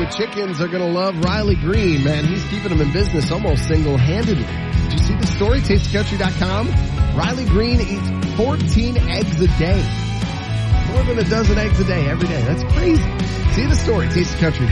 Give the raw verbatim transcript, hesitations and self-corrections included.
California chickens are going to love Riley Green, man. He's keeping them in business almost single-handedly. Did you see the story? taste the country dot com. Riley Green eats fourteen eggs a day. More than a dozen eggs a day every day. That's crazy. See the story. taste the country dot com.